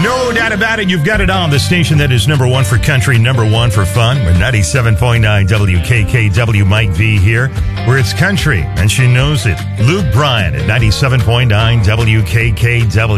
No doubt about it. You've got it on the station that is number one for country, number one for fun. We're 97.9 WKKW. Mike V here, where it's country, and she knows it. Luke Bryan at 97.9 WKKW.